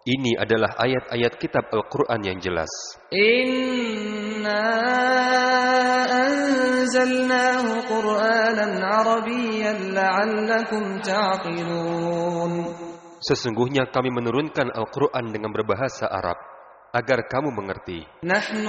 Ini adalah ayat-ayat kitab Al-Quran yang jelas. Inna anzalnahu Qur'anan Arabiyyan la'allakum ta'qilun. Sesungguhnya kami menurunkan Al-Quran dengan berbahasa Arab, agar kamu mengerti.